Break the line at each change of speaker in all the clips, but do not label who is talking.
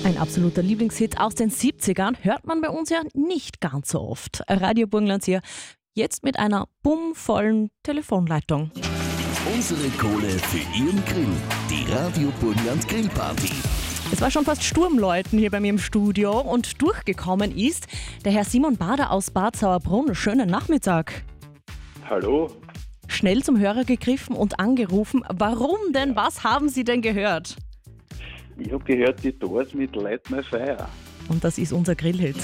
Ein absoluter Lieblingshit aus den 70ern hört man bei uns ja nicht ganz so oft. Radio Burgenland hier, jetzt mit einer bummvollen Telefonleitung.
Unsere Kohle für Ihren Grill. Die Radio Burgenland Grillparty.
Es war schon fast Sturmläuten hier bei mir im Studio und durchgekommen ist der Herr Simon Bader aus Bad Sauerbrunn. Schönen Nachmittag.
Hallo.
Schnell zum Hörer gegriffen und angerufen. Warum denn? Was haben Sie denn gehört?
Ich habe gehört, die Doors mit Light My Fire.
Und das ist unser Grillhit.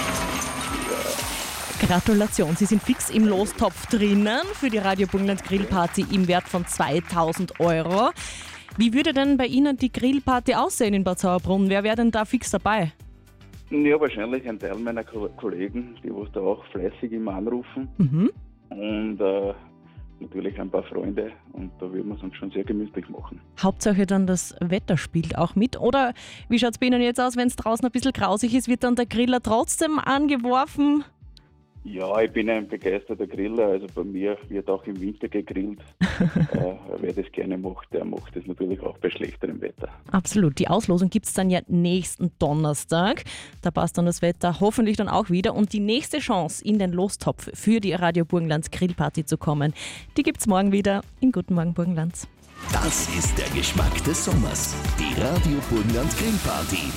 Gratulation, Sie sind fix im Lostopf drinnen für die Radio Burgenland Grillparty im Wert von 2.000 €. Wie würde denn bei Ihnen die Grillparty aussehen in Bad Sauerbrunn? Wer wäre denn da fix dabei?
Ja, wahrscheinlich ein Teil meiner Kollegen, die da auch fleißig immer anrufen. Und natürlich ein paar Freunde. Und da würden wir es uns schon sehr gemütlich machen.
Hauptsache dann das Wetter spielt auch mit. Oder wie schaut es bei Ihnen jetzt aus, wenn es draußen ein bisschen grausig ist, wird dann der Griller trotzdem angeworfen?
Ja, ich bin ein begeisterter Griller. Also bei mir wird auch im Winter gegrillt. Wer das gerne macht, der macht das natürlich auch bei schlechterem Wetter.
Absolut. Die Auslosung gibt es dann ja nächsten Donnerstag. Da passt dann das Wetter hoffentlich dann auch wieder. Und die nächste Chance, in den Lostopf für die Radio Burgenlands Grillparty zu kommen, die gibt es morgen wieder in Guten Morgen Burgenland.
Das ist der Geschmack des Sommers. Die Radio Burgenland Grillparty.